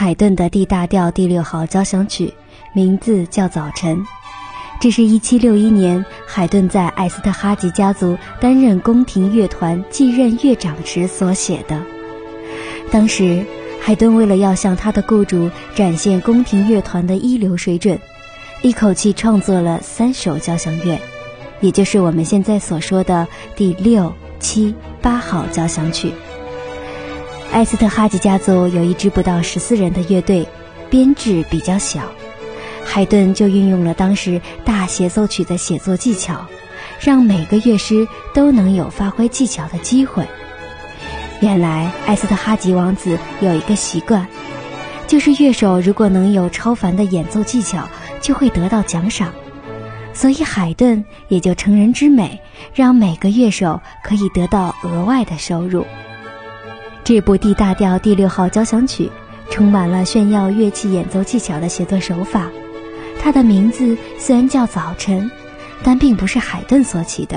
海顿的 D 大调第6号交响曲，名字叫《早晨》。这是1761年海顿在艾斯特哈吉家族担任宫廷乐团继任乐长时所写的。当时海顿为了要向他的雇主展现宫廷乐团的一流水准，一口气创作了3首交响乐，也就是我们现在所说的第6、7、8号交响曲。艾斯特哈吉家族有一支不到14人的乐队，编制比较小，海顿就运用了当时大协奏曲的写作技巧，让每个乐师都能有发挥技巧的机会。原来艾斯特哈吉王子有一个习惯，就是乐手如果能有超凡的演奏技巧，就会得到奖赏，所以海顿也就成人之美，让每个乐手可以得到额外的收入。这部 D 大调第6号交响曲充满了炫耀乐器演奏技巧的写作手法，它的名字虽然叫早晨，但并不是海顿所起的，